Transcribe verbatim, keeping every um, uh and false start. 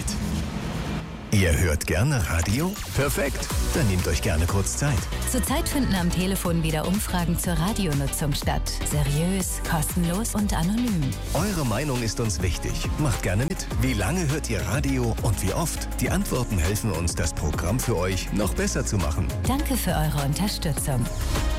Ihr hört gerne Radio? Perfekt, dann nehmt euch gerne kurz Zeit. Zurzeit finden am Telefon wieder Umfragen zur Radionutzung statt. Seriös, kostenlos und anonym. Eure Meinung ist uns wichtig. Macht gerne mit. Wie lange hört ihr Radio und wie oft? Die Antworten helfen uns, das Programm für euch noch besser zu machen. Danke für eure Unterstützung.